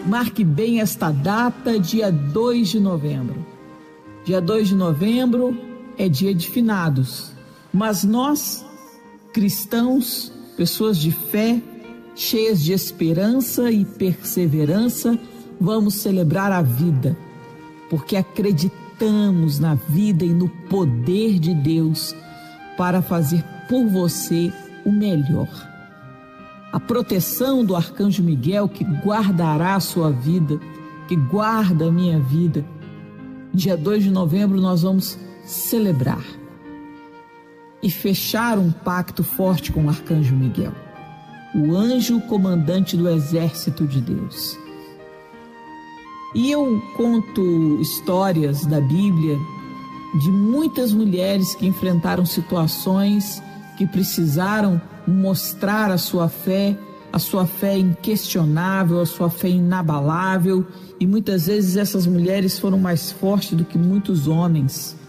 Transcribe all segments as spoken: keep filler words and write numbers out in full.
Marque bem esta data, dia dois de novembro. Dia dois de novembro é dia de finados, mas nós, cristãos, pessoas de fé, cheias de esperança e perseverança, vamos celebrar a vida, porque acreditamos na vida e no poder de Deus para fazer por você o melhor. A proteção do arcanjo Miguel, que guardará a sua vida, que guarda a minha vida. Dia dois de novembro nós vamos celebrar e fechar um pacto forte com o arcanjo Miguel, o anjo comandante do exército de Deus. E eu conto histórias da Bíblia de muitas mulheres que enfrentaram situações que precisaram mostrar a sua fé, a sua fé inquestionável, a sua fé inabalável, e muitas vezes essas mulheres foram mais fortes do que muitos homens.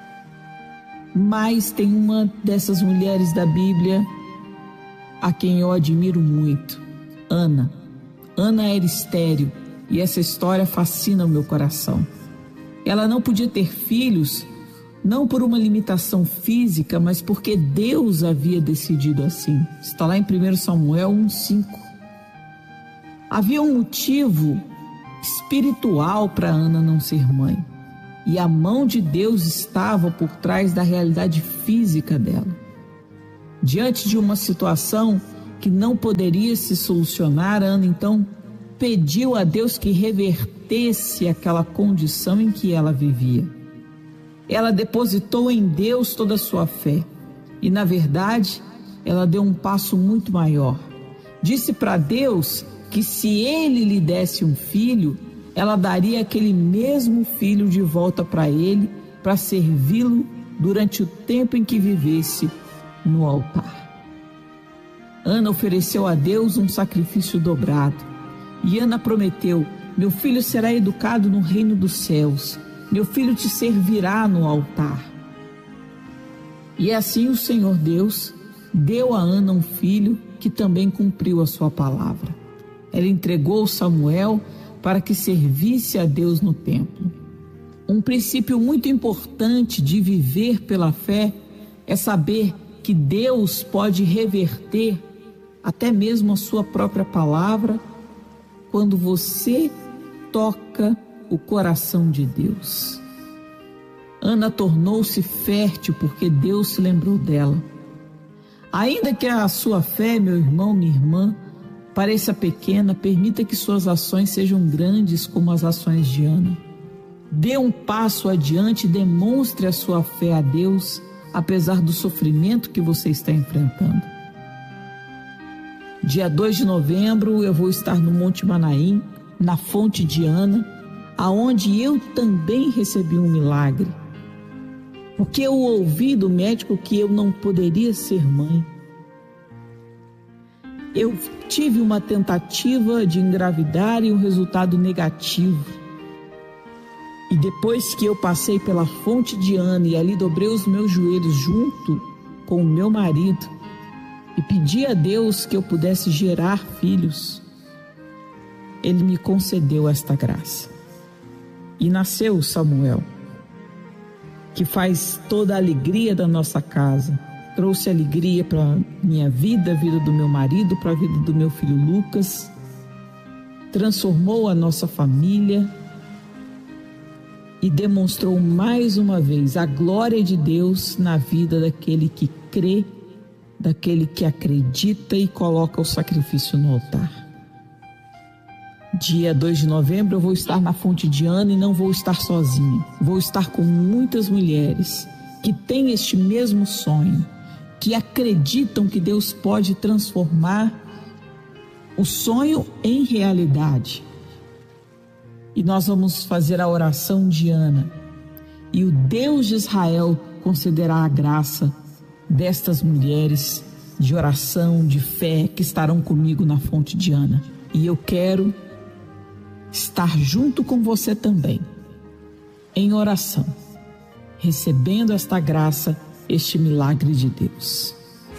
Mas tem uma dessas mulheres da Bíblia a quem eu admiro muito, Ana. Ana era estéril e essa história fascina o meu coração. Ela não podia ter filhos, não por uma limitação física, mas porque Deus havia decidido assim. Está lá em primeiro Samuel um, cinco. Havia um motivo espiritual para Ana não ser mãe, e a mão de Deus estava por trás da realidade física dela. Diante de uma situação que não poderia se solucionar, Ana então pediu a Deus que revertesse aquela condição em que ela vivia. Ela depositou em Deus toda a sua fé e, na verdade, ela deu um passo muito maior. Disse para Deus que se Ele lhe desse um filho, ela daria aquele mesmo filho de volta para Ele, para servi-lo durante o tempo em que vivesse no altar. Ana ofereceu a Deus um sacrifício dobrado e Ana prometeu: meu filho será educado no reino dos céus. Meu filho te servirá no altar. E assim o Senhor Deus deu a Ana um filho que também cumpriu a sua palavra. Ela entregou Samuel para que servisse a Deus no templo. Um princípio muito importante de viver pela fé é saber que Deus pode reverter até mesmo a sua própria palavra quando você toca o coração de Deus. Ana tornou-se fértil porque Deus se lembrou dela. Ainda que a sua fé, meu irmão, minha irmã, pareça pequena, permita que suas ações sejam grandes como as ações de Ana. Dê um passo adiante e demonstre a sua fé a Deus, apesar do sofrimento que você está enfrentando. Dia dois de novembro eu vou estar no Monte Manaim, na fonte de Ana, aonde eu também recebi um milagre, porque eu ouvi do médico que eu não poderia ser mãe. Eu tive uma tentativa de engravidar e um resultado negativo. E depois que eu passei pela fonte de Ana e ali dobrei os meus joelhos junto com o meu marido e pedi a Deus que eu pudesse gerar filhos, Ele me concedeu esta graça. E nasceu Samuel, que faz toda a alegria da nossa casa. Trouxe alegria para a minha vida, a vida do meu marido, para a vida do meu filho Lucas. Transformou a nossa família e demonstrou mais uma vez a glória de Deus na vida daquele que crê, daquele que acredita e coloca o sacrifício no altar. Dia dois de novembro eu vou estar na fonte de Ana e não vou estar sozinha. Vou estar com muitas mulheres que têm este mesmo sonho, que acreditam que Deus pode transformar o sonho em realidade. E nós vamos fazer a oração de Ana. E o Deus de Israel concederá a graça destas mulheres de oração, de fé, que estarão comigo na fonte de Ana. E eu quero estar junto com você também, em oração, recebendo esta graça, este milagre de Deus.